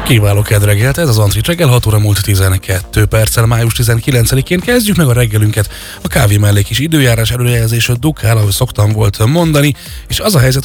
Kiváló kedreggelt, ez az Antrit reggel, 6 óra múlt 12 perccel, május 19-én kezdjük meg a reggelünket. A kávé mellé kis időjárás előrejelzés dukál, ahogy szoktam volt mondani, és az a helyzet,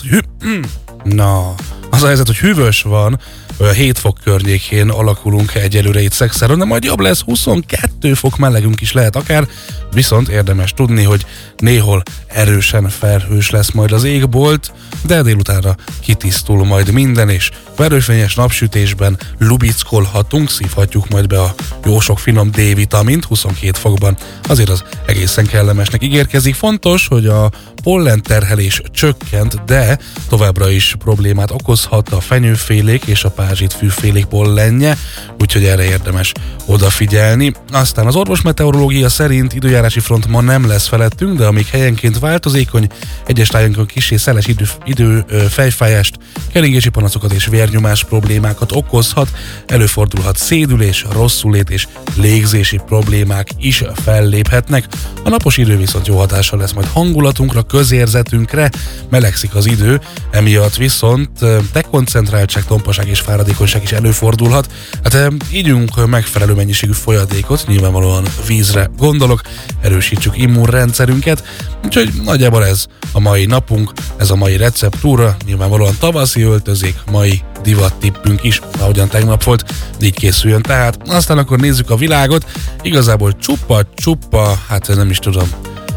hogy hűvös van, 7 fok környékén alakulunk egyelőre itt Szexáron, de majd jobb lesz, 22 fok melegünk is lehet akár, viszont érdemes tudni, hogy néhol erősen felhős lesz majd az égbolt, de délutánra kitisztul majd minden, és verőfényes napsütésben lubickolhatunk, szívhatjuk majd be a jó sok finom D-vitamint, 22 fokban azért az egészen kellemesnek ígérkezik. Fontos, hogy a pollenterhelés csökkent, de továbbra is problémát okozhat a fenyőfélék és a pázsitfűfélék pollenje, úgyhogy erre érdemes odafigyelni. Aztán az orvosmeteorológia szerint időjárási front ma nem lesz felettünk, de amíg helyenként változékony, egyes tájonkon kissé szeles fejfájást, keringési panaszokat és vérnyomás problémákat okozhat, előfordulhat szédülés, rosszulét és légzési problémák is felléphetnek. A napos idő viszont jó hatással lesz majd hangulatunkra, közérzetünkre, melegszik az idő, emiatt viszont dekoncentráltság, tompaság és fáradékonyság is előfordulhat. Hát ígyunk megfelelő mennyiségű folyadékot, nyilvánvalóan vízre gondolok, erősítsük immunrendszerünket, úgyhogy nagyjából ez a mai napunk, ez a mai receptúra, nyilvánvalóan tavaszi öltözék, mai divattippünk is, ahogyan tegnap volt, így készüljön tehát. Aztán akkor nézzük a világot, igazából csupa, hát nem is tudom,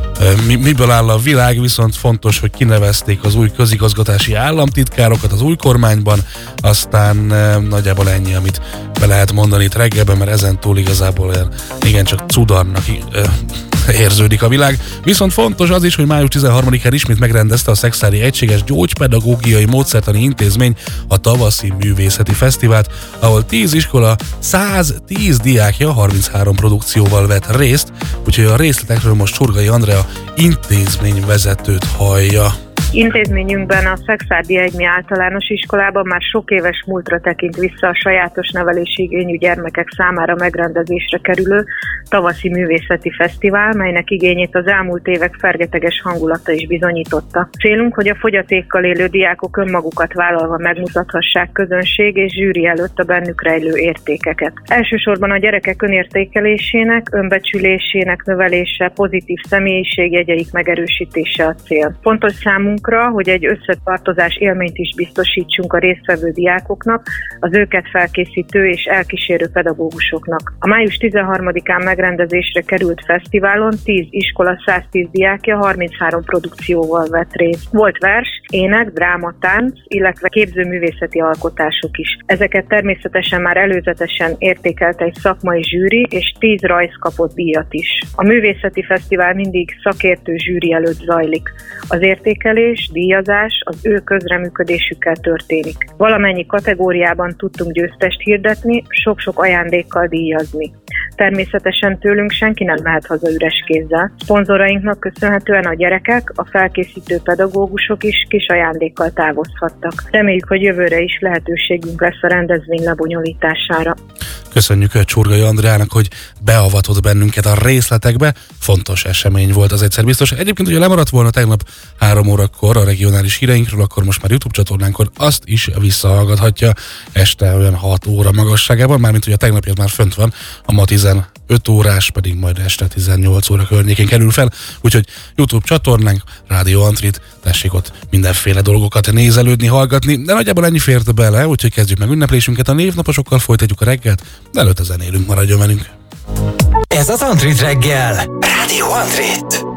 miből áll a világ, viszont fontos, hogy kinevezték az új közigazgatási államtitkárokat az új kormányban, aztán nagyjából ennyi, amit be lehet mondani itt reggelben, mert ezentúl igazából igencsak cudarnak érződik a világ. Viszont fontos az is, hogy május 13-án ismét megrendezte a Szexári Egységes Gyógypedagógiai Módszertani Intézmény a tavaszi művészeti fesztivált, ahol 10 iskola, 110 diákja 33 produkcióval vett részt, úgyhogy a részletekről most Csurgai Andrea intézményvezetőt hallja. Intézményünkben, a Szexárdi Egymi Általános Iskolában már sok éves múltra tekint vissza a sajátos nevelési igényű gyermekek számára megrendezésre kerülő tavaszi művészeti fesztivál, melynek igényét az elmúlt évek fergeteges hangulata is bizonyította. Célunk, hogy a fogyatékkal élő diákok önmagukat vállalva megmutathassák közönség és zsűri előtt a bennük rejlő értékeket. Elsősorban a gyerekek önértékelésének, önbecsülésének növelése, pozitív személyiségjegyeik megerősítése a cél. Fontos számunkra, hogy egy összetartozás élményt is biztosítsunk a résztvevő diákoknak, az őket felkészítő és elkísérő pedagógusoknak. A május 13-án megrendezésre került fesztiválon 10 iskola, 110 diákja 33 produkcióval vett részt. Volt vers, ének, dráma, tánc, illetve képzőművészeti alkotások is. Ezeket természetesen már előzetesen értékelte egy szakmai zsűri, és 10 rajz kapott díjat is. A művészeti fesztivál mindig szakértő zsűri előtt zajlik. Az értékelés, díjazás az ő közreműködésükkel történik. Valamennyi kategóriában tudtunk győztest hirdetni, sok-sok ajándékkal díjazni. Természetesen tőlünk senki nem mehet haza üres kézzel. Szponzorainknak köszönhetően a gyerekek, a felkészítő pedagógusok is kis ajándékkal távozhattak. Reméljük, hogy jövőre is lehetőségünk lesz a rendezvény lebonyolítására. Köszönjük Csurgai Andreának, hogy beavatott bennünket a részletekbe. Fontos esemény volt, az egyszer biztos. Egyébként, hogyha lemaradt volna tegnap 3 órakor a regionális híreinkről, akkor most már YouTube csatornánkon azt is visszahallgathatja este olyan 6 óra magasságában, mármint hogy a tegnapi az már fönt van, a ma 15 órás pedig majd este 18 óra környékén kerül fel, úgyhogy YouTube csatornánk, Rádió Antrit, tessék ott mindenféle dolgokat nézelődni, hallgatni, de nagyjából ennyi fért bele, úgyhogy kezdjük meg ünneplésünket, a névnaposokkal folytatjuk a reggelt, de előtte zenélünk, maradjon velünk. Ez az Antrit reggel, Rádió Antrit.